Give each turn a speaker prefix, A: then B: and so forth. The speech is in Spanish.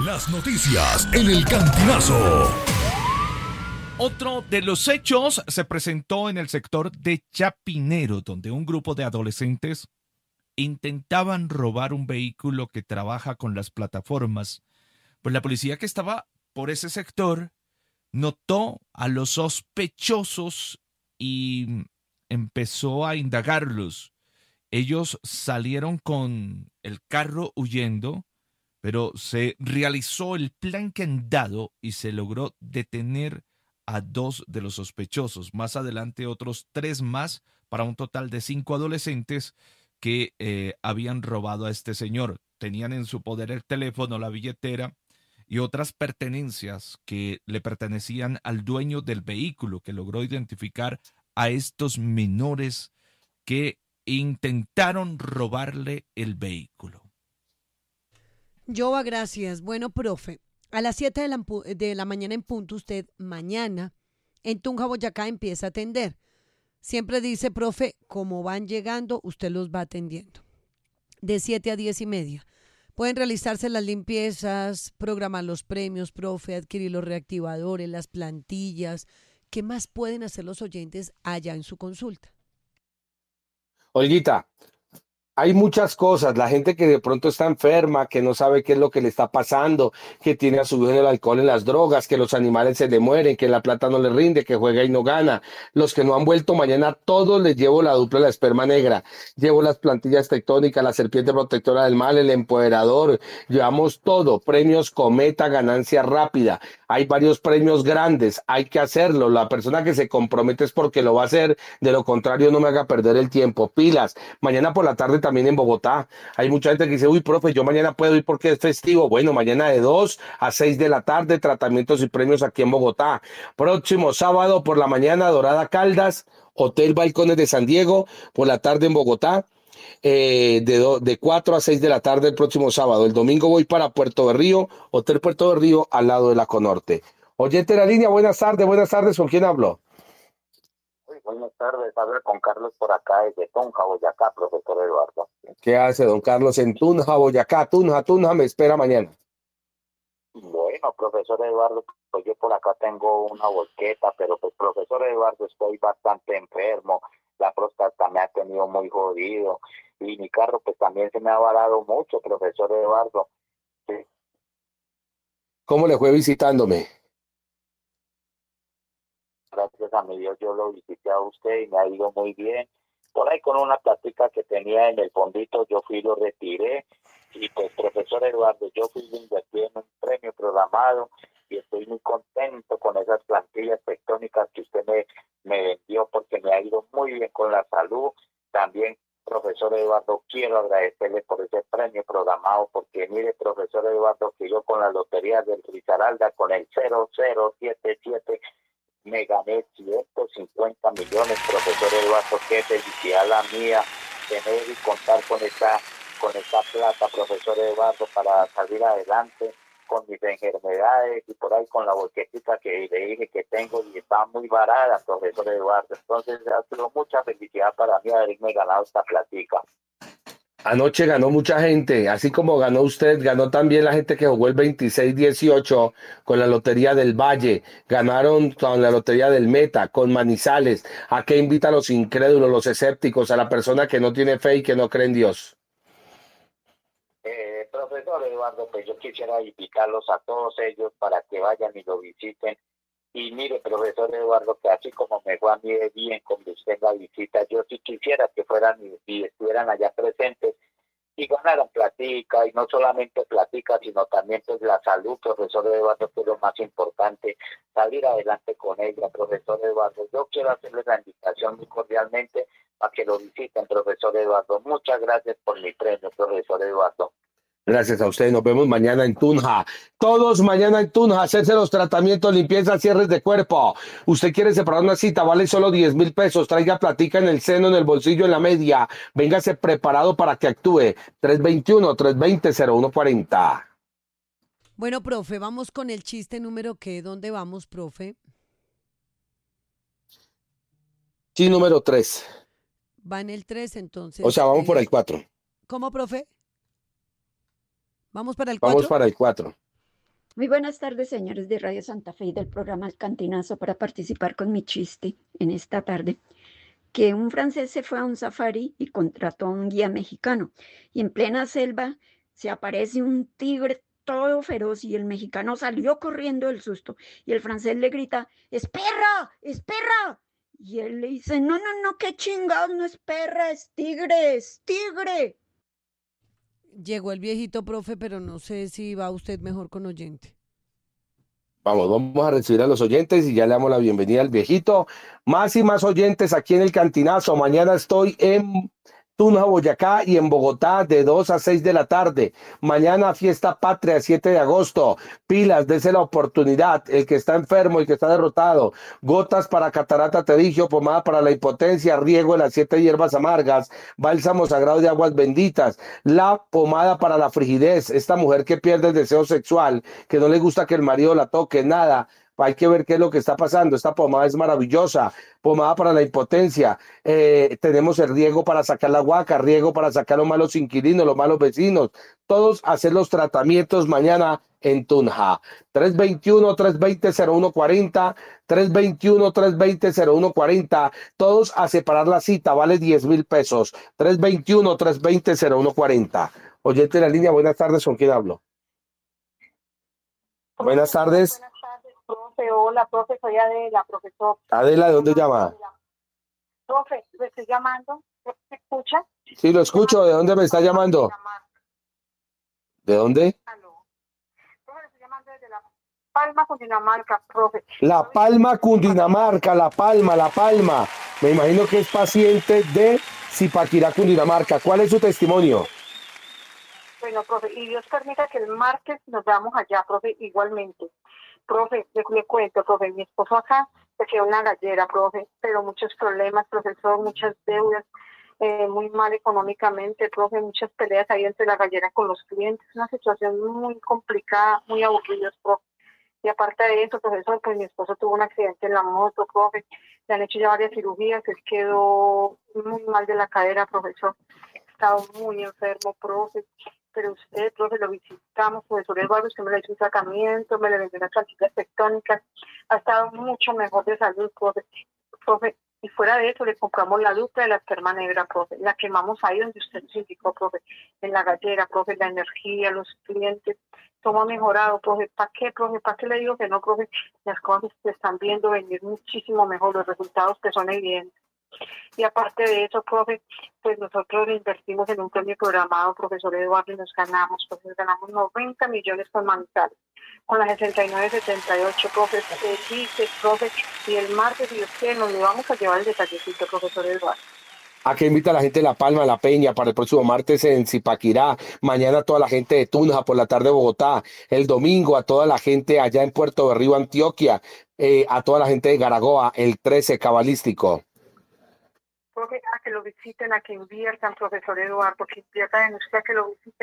A: Las noticias en el Cantinazo.
B: Otro de los hechos se presentó en el sector de Chapinero, donde un grupo de adolescentes intentaban robar un vehículo que trabaja con las plataformas. Pues la policía que estaba por ese sector notó a los sospechosos y empezó a indagarlos. Ellos salieron con el carro huyendo, pero se realizó el plan candado y se logró detener a 2 de los sospechosos. Más adelante otros 3 más, para un total de 5 adolescentes que habían robado a este señor. Tenían en su poder el teléfono, la billetera y otras pertenencias que le pertenecían al dueño del vehículo, que logró identificar a estos menores que intentaron robarle el vehículo.
C: Jova, gracias. Bueno, profe, a las 7 de la mañana en punto, usted mañana en Tunja, Boyacá, empieza a atender. Siempre dice, profe, como van llegando, usted los va atendiendo. De 7 a 10 y media. Pueden realizarse las limpiezas, programar los premios, profe, adquirir los reactivadores, las plantillas. ¿Qué más pueden hacer los oyentes allá en su consulta?
D: Olguita, hay muchas cosas, la gente que de pronto está enferma, que no sabe qué es lo que le está pasando, que tiene a su hijo en el alcohol, en las drogas, que los animales se le mueren, que la plata no le rinde, que juega y no gana. Los que no han vuelto mañana, todos les llevo la dupla de la esperma negra. Llevo las plantillas tectónicas, la serpiente protectora del mal, el empoderador. Llevamos todo, premios Cometa, ganancia rápida. Hay varios premios grandes, hay que hacerlo. La persona que se compromete es porque lo va a hacer, de lo contrario no me haga perder el tiempo. Pilas, mañana por la tarde también en Bogotá. Hay mucha gente que dice, uy, profe, yo mañana puedo ir porque es festivo. Bueno, mañana de 2 a 6 de la tarde, tratamientos y premios aquí en Bogotá. Próximo sábado por la mañana, Dorada Caldas, Hotel Balcones de San Diego, por la tarde en Bogotá. De 4 a 6 de la tarde el próximo sábado. El domingo voy para Puerto Berrío, Hotel Puerto Berrío, al lado de la Conorte. Oyente de la línea, buenas tardes, ¿con quién hablo?
E: Buenas tardes, habla con Carlos por acá desde Tunja, Boyacá, profesor Eduardo.
D: ¿Qué hace don Carlos en Tunja, Boyacá? Tunja, me espera mañana.
E: Bueno, profesor Eduardo, pues yo por acá tengo una volqueta, pero pues profesor Eduardo, estoy bastante enfermo, la próstata me ha tenido muy jodido y mi carro pues también se me ha varado mucho, profesor Eduardo. Sí.
D: ¿Cómo le fue visitándome?
E: Gracias a mi Dios yo lo visité a usted y me ha ido muy bien. Por ahí con una plática que tenía en el fondito, yo fui y lo retiré. Y pues, profesor Eduardo, yo fui a invertir en un premio programado y estoy muy contento con esas plantillas tectónicas que usted me vendió porque me ha ido muy bien con la salud. También, profesor Eduardo, quiero agradecerle por ese premio programado porque mire, profesor Eduardo, que yo con la lotería del Risaralda, con el 0077, me gané 150 millones, profesor Eduardo, qué felicidad la mía tener y contar con esta plata, profesor Eduardo, para salir adelante con mis enfermedades y por ahí con la bolquetita que le dije que tengo y está muy barata, profesor Eduardo. Entonces ha sido mucha felicidad para mí haberme ganado esta platica.
D: Anoche ganó mucha gente, así como ganó usted, ganó también la gente que jugó el 26-18 con la Lotería del Valle, ganaron con la Lotería del Meta, con Manizales. ¿A qué invita a los incrédulos, los escépticos, a la persona que no tiene fe y que no cree en Dios?
E: Profesor Eduardo, pues yo quisiera invitarlos a todos ellos para que vayan y lo visiten. Y mire, profesor Eduardo, que así como me fue a mí de bien cuando usted la visita, yo sí quisiera que fueran y estuvieran allá presentes y ganaran platica, y no solamente platica, sino también pues la salud, profesor Eduardo, que es lo más importante, salir adelante con ella, profesor Eduardo. Yo quiero hacerles la invitación muy cordialmente para que lo visiten, profesor Eduardo. Muchas gracias por mi premio, profesor Eduardo.
D: Gracias a usted, nos vemos mañana en Tunja. Todos mañana en Tunja, hacerse los tratamientos, limpieza, cierres de cuerpo. Usted quiere separar una cita, vale solo 10,000 pesos. Traiga platica en el seno, en el bolsillo, en la media. Véngase preparado para que actúe. 321-320-0140.
C: Bueno, profe, vamos con el chiste número ¿qué? ¿Dónde vamos, profe?
D: Sí, número 3.
C: Va en el 3, entonces.
D: O sea, vamos por el 4.
C: ¿Cómo, profe? ¿Vamos para el 4?
D: Vamos para el 4.
F: Muy buenas tardes, señores de Radio Santa Fe y del programa El Cantinazo para participar con mi chiste en esta tarde. Que un francés se fue a un safari y contrató a un guía mexicano. Y en plena selva se aparece un tigre todo feroz y el mexicano salió corriendo del susto. Y el francés le grita, ¡es perra! ¡Es perra! Y él le dice, no, no, no, qué chingados, no es perra, es tigre, es tigre.
C: Llegó el viejito, profe, pero no sé si va usted mejor con oyente.
D: Vamos a recibir a los oyentes y ya le damos la bienvenida al viejito. Más y más oyentes aquí en el Cantinazo. Mañana estoy en Tunja, Boyacá y en Bogotá de 2 a 6 de la tarde. Mañana fiesta patria, 7 de agosto. Pilas, dese la oportunidad. El que está enfermo, el que está derrotado. Gotas para catarata terigio, pomada para la impotencia, riego de las 7 hierbas amargas, bálsamo sagrado de aguas benditas, la pomada para la frigidez. Esta mujer que pierde el deseo sexual, que no le gusta que el marido la toque, nada. Hay que ver qué es lo que está pasando. Esta pomada es maravillosa. Pomada para la impotencia. Tenemos el riego para sacar la guaca, riego para sacar los malos inquilinos, los malos vecinos. Todos hacer los tratamientos mañana en Tunja. 321-320-0140, 321-320-0140. Todos a separar la cita, vale 10.000 pesos. 321-320-0140. Oyente de la línea, buenas tardes, ¿con quién hablo? Buenas tardes.
G: Buenas tardes, profe. Hola, profe, soy Adela, profesor.
D: Adela, ¿de dónde llama?
G: Profe, ¿me estoy llamando? ¿Me escucha?
D: Sí, lo escucho. ¿De dónde me está llamando? ¿De dónde?
G: Aló. Profe, le estoy llamando desde La Palma, Cundinamarca, profe.
D: La Palma, Cundinamarca, La Palma, La Palma. Me imagino que es paciente de Zipaquirá, Cundinamarca. ¿Cuál es su testimonio?
G: Bueno, profe, y Dios permita que el martes nos veamos allá, profe, igualmente. Profe, le cuento, profe, mi esposo acá se quedó en la gallera, profe, pero muchos problemas, profesor, muchas deudas, muy mal económicamente, profe, muchas peleas ahí entre la gallera con los clientes, una situación muy complicada, muy aburrida, profe. Y aparte de eso, profesor, pues mi esposo tuvo un accidente en la moto, profe, le han hecho ya varias cirugías, él quedó muy mal de la cadera, profesor, estaba muy enfermo, profe. Pero usted, profe, lo visitamos, profesor Eduardo, usted me le hizo un tratamiento, me le vendió unas plantillas tectónicas, ha estado mucho mejor de salud, profe, y fuera de eso le compramos la dupla de la esperma negra, profe, la quemamos ahí donde usted nos indicó, profe, en la gallera, profe, la energía, los clientes, todo ha mejorado, profe, ¿para qué, profe? ¿Para qué le digo que no, profe? Las cosas se están viendo venir muchísimo mejor, los resultados que son evidentes. Y aparte de eso, profe, pues nosotros invertimos en un premio programado, profesor Eduardo, y nos ganamos 90 millones con Manizales, con la 6978, profe, dice, profe, y el martes, y usted nos le vamos a llevar el detallecito, profesor Eduardo.
D: ¿A qué invita a la gente de La Palma, La Peña, para el próximo martes en Zipaquirá? Mañana a toda la gente de Tunja, por la tarde Bogotá. El domingo a toda la gente allá en Puerto Berrío, Antioquia. A toda la gente de Garagoa, el 13 cabalístico.
G: Profe, a que lo visiten, a que inviertan, profesor Eduardo, que inviertan en usted, a que lo visiten.